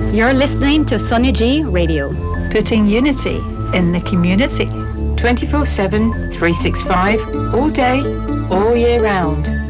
You're listening to Sunny G Radio. Putting unity in the community. 24/7, 365, all day, all year round.